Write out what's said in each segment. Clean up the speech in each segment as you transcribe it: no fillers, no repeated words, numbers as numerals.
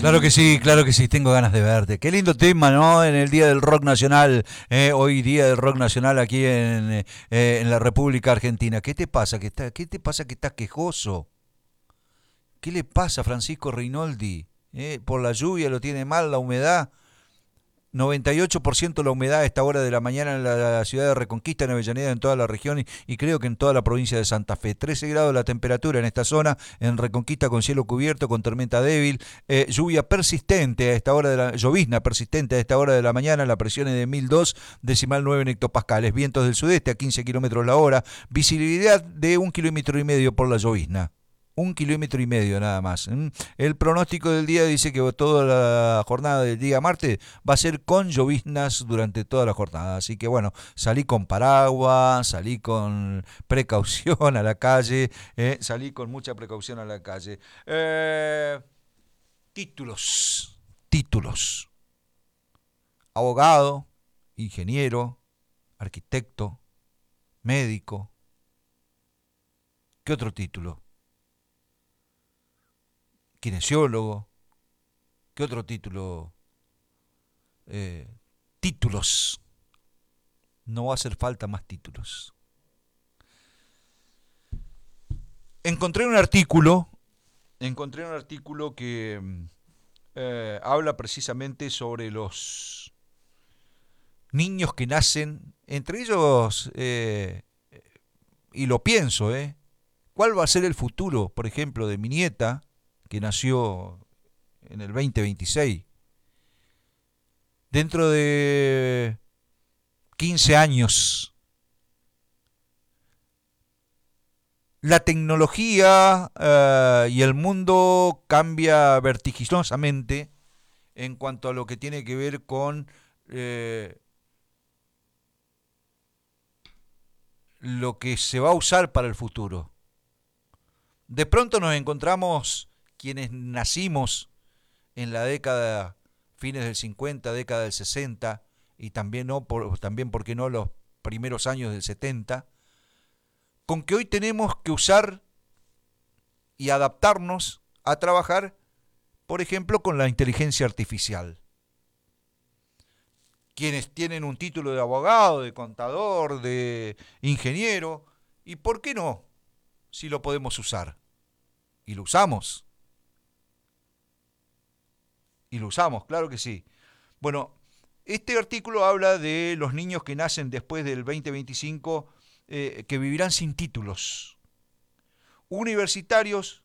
claro que sí, tengo ganas de verte. Qué lindo tema, ¿no? En el Día del Rock Nacional, hoy Día del Rock Nacional aquí en la República Argentina. ¿Qué te pasa? ¿Qué te pasa que estás quejoso? ¿Qué le pasa a Francisco Reinoldi? ¿Por la lluvia lo tiene mal, la humedad? 98% la humedad a esta hora de la mañana en la ciudad de Reconquista, en Avellaneda, en toda la región y creo que en toda la provincia de Santa Fe. 13 grados la temperatura en esta zona, en Reconquista con cielo cubierto, con tormenta débil, lluvia persistente a esta hora de la, llovizna persistente a esta hora de la mañana, la presión es de 1002, decimal 9 en hectopascales, vientos del sudeste a 15 kilómetros la hora, visibilidad de 1,5 kilómetros por la llovizna. 1,5 kilómetros nada más. El pronóstico del día dice que toda la jornada del día martes va a ser con lloviznas durante toda la jornada. Así que bueno, salí con paraguas, salí con precaución a la calle, salí con mucha precaución a la calle. Títulos. Abogado, ingeniero, arquitecto, médico. ¿Qué otro título? Kinesiólogo. ¿Qué otro título? Eh, Títulos. No va a hacer falta más títulos. Encontré un artículo. Encontré un artículo que habla precisamente sobre los niños que nacen, entre ellos, y lo pienso, ¿cuál va a ser el futuro, por ejemplo, de mi nieta, que nació en el 2026? Dentro de 15 años, la tecnología y el mundo cambia vertiginosamente en cuanto a lo que tiene que ver con lo que se va a usar para el futuro. De pronto nos encontramos quienes nacimos en la década, fines del 50, década del 60, y también, no, también, ¿por qué no?, los primeros años del 70, con que hoy tenemos que usar y adaptarnos a trabajar, por ejemplo, con la inteligencia artificial. Quienes tienen un título de abogado, de contador, de ingeniero, y ¿por qué no? Si lo podemos usar. Y lo usamos. Y lo usamos, claro que sí. Bueno, este artículo habla de los niños que nacen después del 2025 que vivirán sin títulos. Universitarios,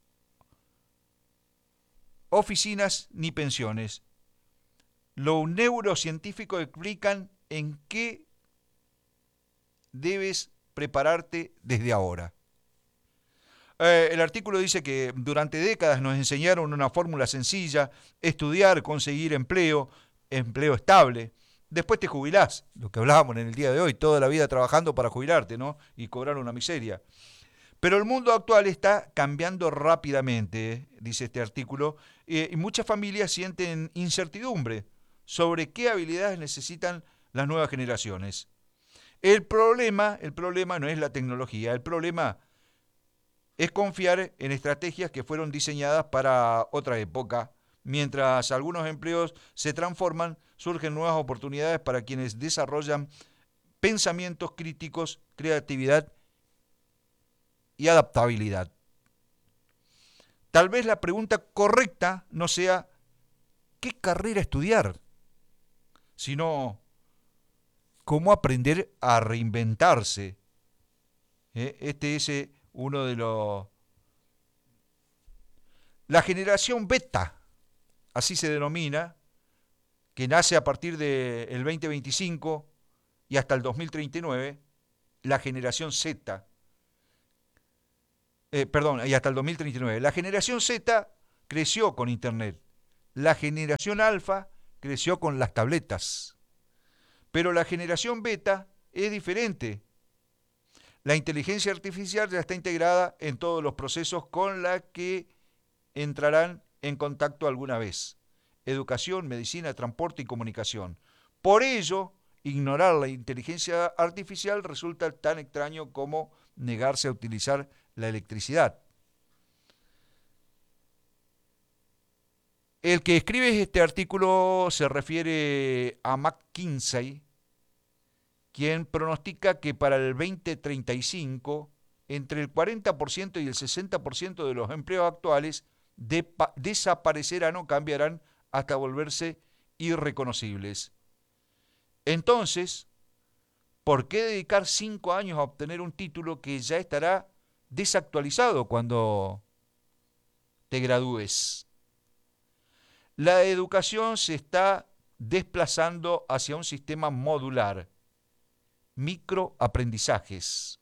oficinas ni pensiones. Los neurocientíficos explican en qué debes prepararte desde ahora. El artículo dice que durante décadas nos enseñaron una fórmula sencilla: estudiar, conseguir empleo, empleo estable. Después te jubilás, lo que hablábamos en el día de hoy, toda la vida trabajando para jubilarte, ¿no? Y cobrar una miseria. Pero el mundo actual está cambiando rápidamente, dice este artículo, y muchas familias sienten incertidumbre sobre qué habilidades necesitan las nuevas generaciones. El problema no es la tecnología, el problema es confiar en estrategias que fueron diseñadas para otra época. Mientras algunos empleos se transforman, surgen nuevas oportunidades para quienes desarrollan pensamientos críticos, creatividad y adaptabilidad. Tal vez la pregunta correcta no sea ¿qué carrera estudiar?, sino cómo aprender a reinventarse. Este es uno de los... La generación beta, así se denomina, que nace a partir del 2025 y hasta el 2039, la generación Z, y hasta el 2039. La generación Z creció con Internet. La generación alfa creció con las tabletas. Pero la generación beta es diferente. La inteligencia artificial ya está integrada en todos los procesos con la que entrarán en contacto alguna vez: educación, medicina, transporte y comunicación. Por ello, ignorar la inteligencia artificial resulta tan extraño como negarse a utilizar la electricidad. El que escribe este artículo se refiere a McKinsey, quien pronostica que para el 2035 entre el 40% y el 60% de los empleos actuales desaparecerán o cambiarán hasta volverse irreconocibles. Entonces, ¿por qué dedicar 5 años a obtener un título que ya estará desactualizado cuando te gradúes? La educación se está desplazando hacia un sistema modular, microaprendizajes,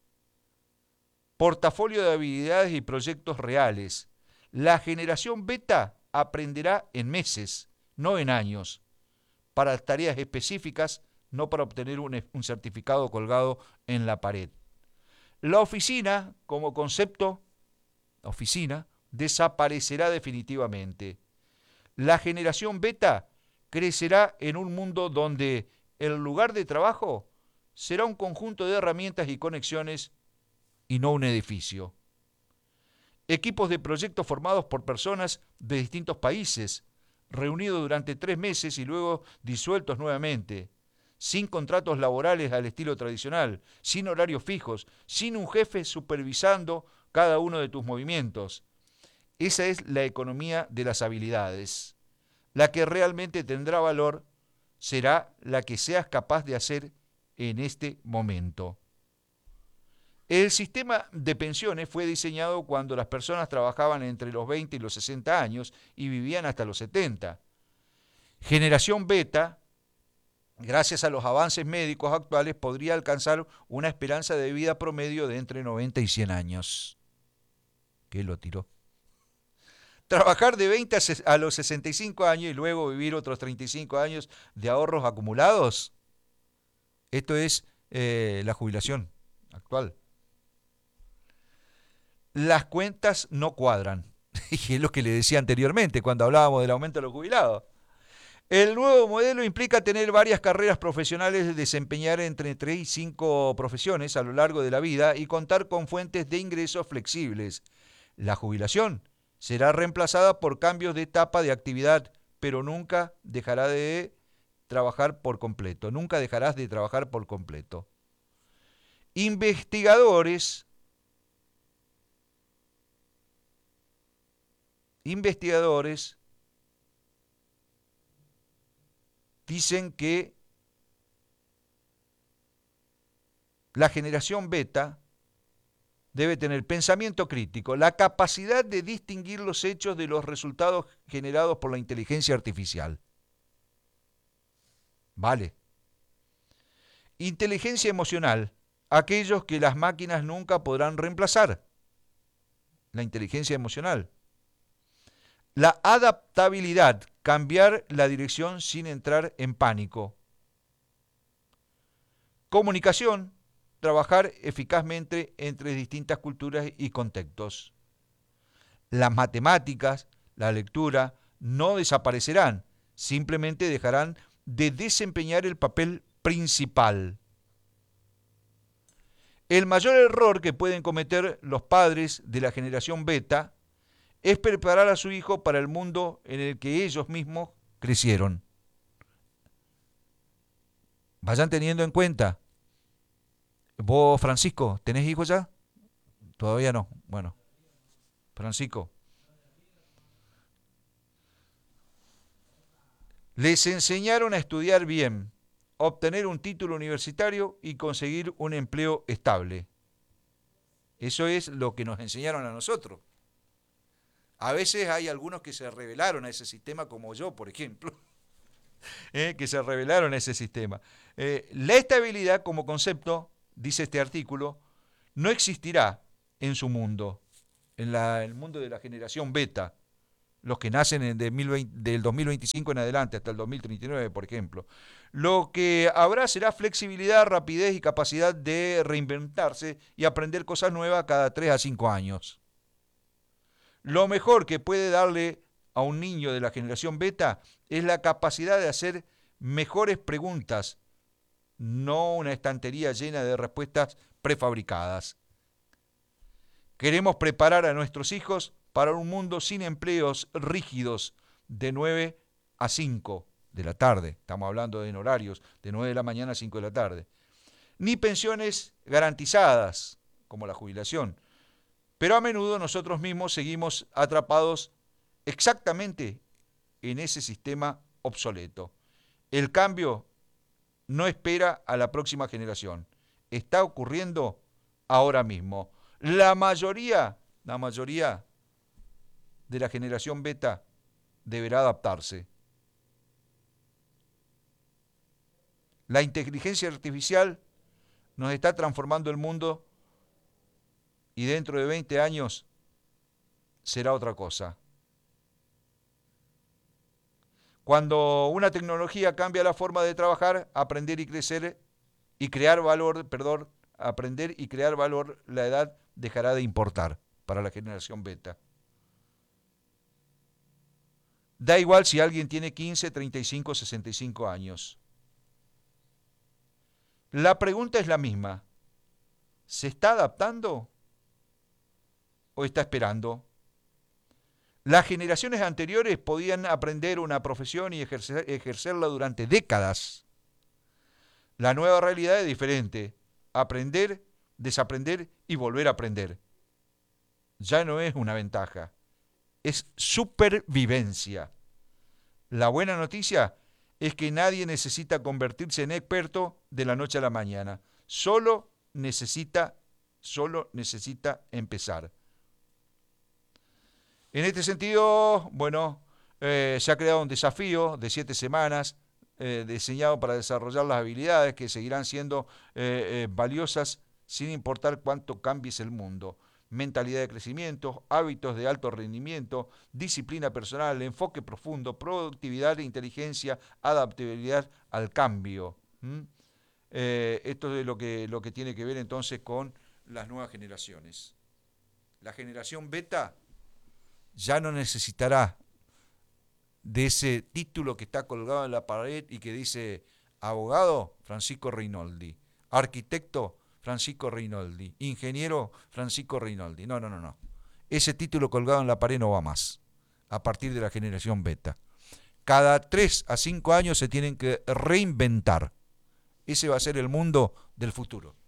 portafolio de habilidades y proyectos reales. La generación beta aprenderá en meses, no en años, para tareas específicas, no para obtener un certificado colgado en la pared. La oficina, como concepto, oficina, desaparecerá definitivamente. La generación beta crecerá en un mundo donde el lugar de trabajo será un conjunto de herramientas y conexiones y no un edificio. Equipos de proyectos formados por personas de distintos países, reunidos durante 3 meses y luego disueltos nuevamente, sin contratos laborales al estilo tradicional, sin horarios fijos, sin un jefe supervisando cada uno de tus movimientos. Esa es la economía de las habilidades. La que realmente tendrá valor será la que seas capaz de hacer en este momento. El sistema de pensiones fue diseñado cuando las personas trabajaban entre los 20 y los 60 años y vivían hasta los 70. Generación beta, gracias a los avances médicos actuales, podría alcanzar una esperanza de vida promedio de entre 90 y 100 años. ¿Qué lo tiró? Trabajar de 20 a los 65 años y luego vivir otros 35 años de ahorros acumulados. Esto es la jubilación actual. Las cuentas no cuadran. Y es lo que le decía anteriormente cuando hablábamos del aumento de los jubilados. El nuevo modelo implica tener varias carreras profesionales, desempeñar entre 3 y 5 profesiones a lo largo de la vida y contar con fuentes de ingresos flexibles. La jubilación será reemplazada por cambios de etapa de actividad, pero nunca dejará de trabajar por completo. Nunca dejarás de trabajar por completo. Investigadores dicen que la generación beta debe tener pensamiento crítico, la capacidad de distinguir los hechos de los resultados generados por la inteligencia artificial. Vale. Inteligencia emocional, aquellos que las máquinas nunca podrán reemplazar. La inteligencia emocional. La adaptabilidad, cambiar la dirección sin entrar en pánico. Comunicación, trabajar eficazmente entre distintas culturas y contextos. Las matemáticas, la lectura, no desaparecerán, simplemente dejarán de desempeñar el papel principal. El mayor error que pueden cometer los padres de la generación beta es preparar a su hijo para el mundo en el que ellos mismos crecieron. Vayan teniendo en cuenta. Vos, Francisco, ¿tenés hijos ya? Todavía no. Bueno, Francisco. Les enseñaron a estudiar bien, obtener un título universitario y conseguir un empleo estable. Eso es lo que nos enseñaron a nosotros. A veces hay algunos que se rebelaron a ese sistema, como yo, por ejemplo, que se rebelaron a ese sistema. La estabilidad como concepto, dice este artículo, no existirá en su mundo, en el mundo de la generación beta, los que nacen del 2025 en adelante hasta el 2039, por ejemplo. Lo que habrá será flexibilidad, rapidez y capacidad de reinventarse y aprender cosas nuevas cada 3 a 5 años. Lo mejor que puede darle a un niño de la generación beta es la capacidad de hacer mejores preguntas, no una estantería llena de respuestas prefabricadas. Queremos preparar a nuestros hijos para un mundo sin empleos rígidos, de 9 a 5 de la tarde. Estamos hablando en horarios de 9 de la mañana a 5 de la tarde. Ni pensiones garantizadas, como la jubilación. Pero a menudo nosotros mismos seguimos atrapados exactamente en ese sistema obsoleto. El cambio no espera a la próxima generación. Está ocurriendo ahora mismo. La mayoría de la generación beta deberá adaptarse. La inteligencia artificial nos está transformando el mundo y dentro de 20 años será otra cosa. Cuando una tecnología cambia la forma de trabajar, aprender y crecer y crear valor, aprender y crear valor, la edad dejará de importar para la generación beta. Da igual si alguien tiene 15, 35, 65 años. La pregunta es la misma. ¿Se está adaptando o está esperando? Las generaciones anteriores podían aprender una profesión y ejercerla durante décadas. La nueva realidad es diferente. Aprender, desaprender y volver a aprender. Ya no es una ventaja. Es supervivencia. La buena noticia es que nadie necesita convertirse en experto de la noche a la mañana. Solo necesita empezar. En este sentido, se ha creado un desafío de 7 semanas diseñado para desarrollar las habilidades que seguirán siendo valiosas sin importar cuánto cambies el mundo. Mentalidad de crecimiento, hábitos de alto rendimiento, disciplina personal, enfoque profundo, productividad, inteligencia, adaptabilidad al cambio. Esto es lo que tiene que ver entonces con las nuevas generaciones. La generación beta ya no necesitará de ese título que está colgado en la pared y que dice abogado Francisco Reinoldi, arquitecto Francisco Reinoldi, ingeniero Francisco Reinoldi. No. Ese título colgado en la pared no va más, a partir de la generación beta. Cada 3 a 5 años se tienen que reinventar. Ese va a ser el mundo del futuro.